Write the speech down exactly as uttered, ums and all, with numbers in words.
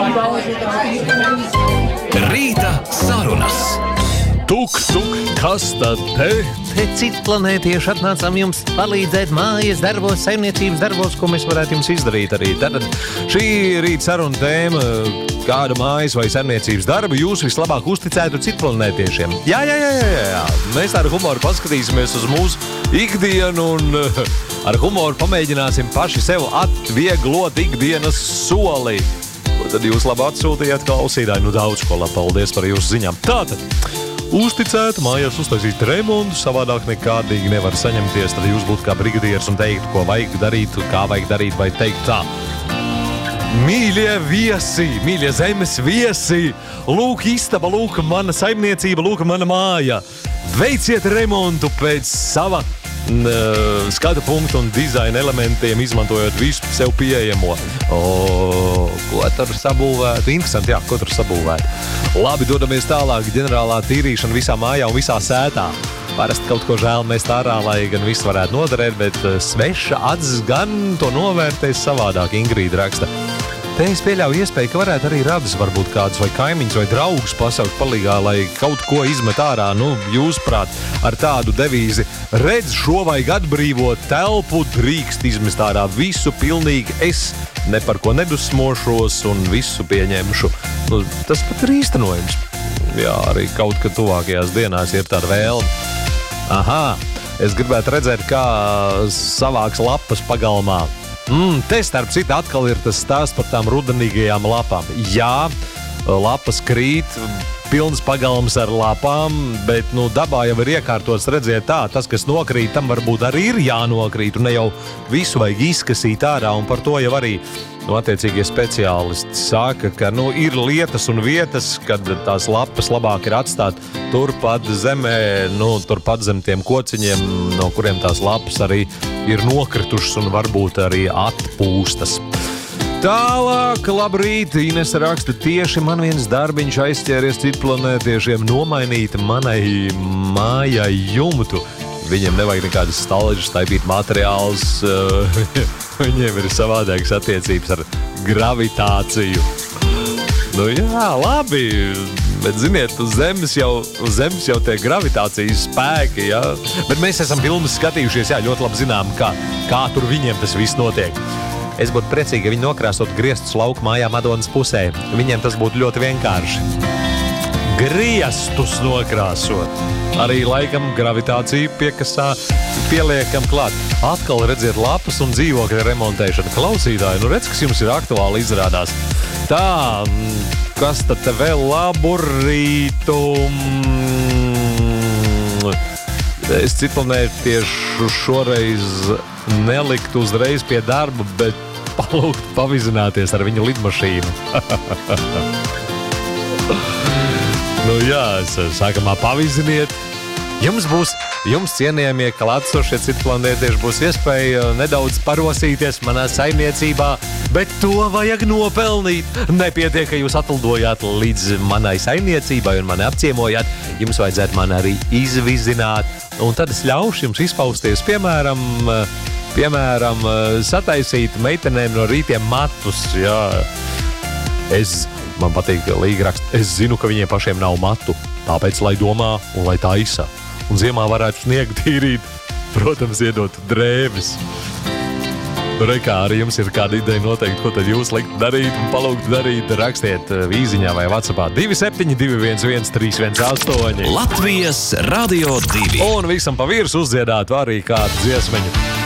Rīta sarunas. Tuk, tuk, kas tad te? Te citplanētieši atnācām jums palīdzēt mājas darbos, saimniecības darbos, ko mēs varētu jums izdarīt arī. Tad šī rīta saruna tēma, kāda mājas vai saimniecības darba jūs vislabāk uzticētu citplanētiešiem. Jā, jā, jā, jā, jā. Mēs ar humoru paskatīsimies uz mūsu ikdienu un ar humoru pamēģināsim paši sev atvieglot ikdienas soli. Ko tad jūs labi atsūtījāt klausītāji? Nu daudz ko labi, paldies par jūsu ziņām. Tātad. Uzticētu mājās uztaisīt remontu, savādāk nekādīgi nevar saņemties, tad jūs būtu kā brigadieris un teiktu, ko vajag darīt, kā vajag darīt, vai teikt tā. Mīļie viesi, mīļie zemes viesi, lūk istaba, lūk mana saimniecība, lūk mana māja. Veiciet remontu pēc sava n, skatu punktu un dizaina elementiem, izmantojot visu sev pieejamo. O, ko tur sabūvēt? Interesanti, jā, ko tur sabūvēt. Labi, dodamies tālāk, ģenerālā tīrīšana visā mājā un visā sētā. Parasti kaut ko žēl mest ārā, lai gan viss varētu noderēt, bet sveša acis gan to novērtēs savādāk, Ingrīda raksta. Te es pieļauju iespēju, ka varētu arī radis varbūt kādus vai kaimiņus vai draugus pasaukt palīgā, lai kaut ko izmet ārā. Nu, jūsprāt, ar tādu devīzi redz šo vajag atbrīvot telpu, drīkst izmest ārā visu pilnīgi es ne par ko nedusmošos un visu pieņemšu. Nu, tas pat ir īstenojums. Jā, arī kaut kad tuvākajās dienās ir tāda vēlme. Aha, es gribētu redzēt, kā savāks lapas pagalmā. Mm, te starp citu atkal ir tas stāsts par tām rudenīgajām lapām. Jā, lapas krīt, pilns pagalms ar lapām, bet nu, dabā jau ir iekārtots redziet tā, tas, kas nokrīt, tam varbūt arī ir jānokrīt, un ne jau visu vajag izkasīt ārā, un par to jau arī nu, attiecīgie speciālisti saka, ka nu, ir lietas un vietas, kad tās lapas labāk ir atstāt turpat zemē, nu, turpat zem tiem kociņiem, no kuriem tās lapas arī ir nokritušas un varbūt arī atpūstas. Tālāk, labrīt, Ines raksta, tieši man viens darbiņš aizķēries citplanētiešiem nomainīt manai mājai jumtu. Viņiem nevajag nekādas stalģas, taipīt materiāls, viņiem ir savādākas attiecības ar gravitāciju. Nu jā, labi, bet ziniet, uz zemes jau, uz zemes jau tie gravitācijas spēki, jā. Bet mēs esam filmas skatījušies, jā, ļoti labi zinām, kā, kā tur viņiem tas viss notiek. Es būtu priecīgi, ja viņi nokrāsot griestus lauku mājā Madonas pusē. Viņiem tas būtu ļoti vienkārši. Griestus nokrāsot. Arī laikam gravitāciju piekasā pieliekam klāt. Atkal redziet lapas un dzīvokļa remontēšana. Klausītāji, nu redz, kas jums ir aktuāli izrādās. Tā, kas tad te vēl labu rītu? Es citplanētiešu šoreiz neliktu uzreiz pie darba, bet palūgt pavizināties ar viņu lidmašīnu. Nu jā, es sākamā paviziniet. Jums būs, jums cienījamie klātsošie citplanētieši būs iespēja nedaudz parosīties manā saimniecībā, bet to vajag nopelnīt. Nepietiek, ka jūs atlidojāt līdz manai saimniecībai un mani apciemojāt. Jums vajadzētu man arī izvizināt. Un tad es ļaušu jums izpausties, piemēram, piemēram, sataisīt meitenēm no rītiem matus. Jā. Es, man patīk Līga raksta, es zinu, ka viņiem pašiem nav matu, tāpēc, lai domā un lai taisa. Un ziemā varētu sniegt tīrīt, protams, iedot drēbes. Re, kā arī jums ir kāda ideja noteikti, ko tad jūs likt darīt un palūgt darīt, rakstiet vīziņā vai WhatsAppā divi septiņi divi viens viens trīs viens astoņi. Latvijas Radio divi. Un visam pa virs uzdziedāt arī kādu dziesmeņu.